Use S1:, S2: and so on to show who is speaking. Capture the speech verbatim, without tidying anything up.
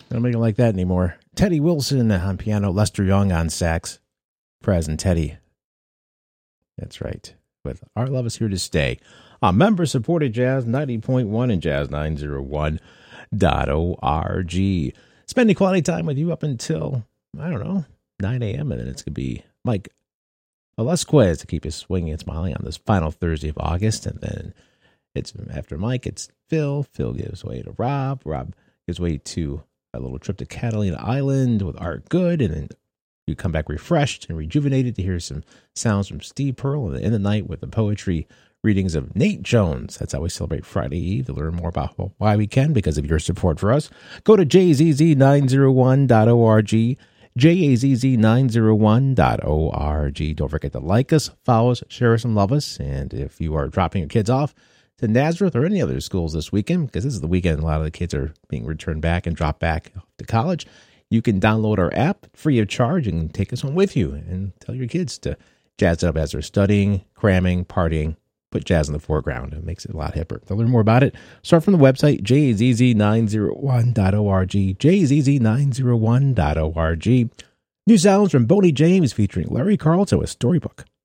S1: don't make it like that anymore. Teddy Wilson on piano, Lester Young on sax, Praz and Teddy. That's right. With Our Love Is Here to Stay. A member-supported Jazz ninety point one and Jazz nine oh one dot org. Spending quality time with you up until, I don't know, nine a.m. And then it's going to be Mike Velasquez to keep you swinging and smiling on this final Thursday of August. And then it's after Mike, it's Phil. Phil gives way to Rob. Rob gives way to a little trip to Catalina Island with Art Good. And then you come back refreshed and rejuvenated to hear some sounds from Steve Pearl. And in the night with the poetry readings of Nate Jones. That's how we celebrate Friday Eve. To learn more about why we can, because of your support for us, go to J Z Z nine oh one dot org, J A Z Z nine oh one dot org. Don't forget to like us, follow us, share us, and love us. And if you are dropping your kids off to Nazareth or any other schools this weekend, because this is the weekend a lot of the kids are being returned back and dropped back to college, you can download our app free of charge and take us home with you and tell your kids to jazz it up as they're studying, cramming, partying. Put jazz in the foreground. It makes it a lot hipper. To learn more about it, start from the website, J Z Z nine oh one dot org, J Z Z nine oh one dot org. New sounds from Boney James featuring Larry Carlton with Storybook.